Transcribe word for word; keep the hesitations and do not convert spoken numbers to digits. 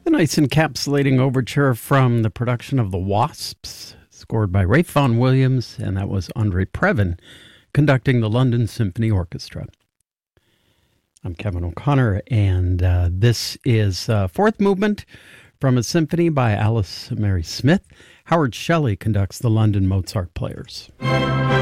The nice encapsulating overture from the production of The Wasps, scored by Ralph Vaughan Williams, and that was Andre Previn conducting the London Symphony Orchestra. I'm Kevin O'Connor, and uh, this is uh, fourth movement from a symphony by Alice Mary Smith. Howard Shelley conducts the London Mozart Players.